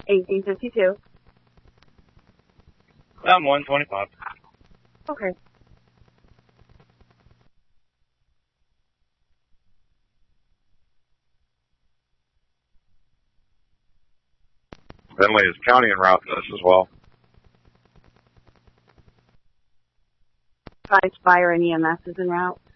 1852. I'm 125. Okay. Finley is county en route to this as well. Fire and EMS is en route.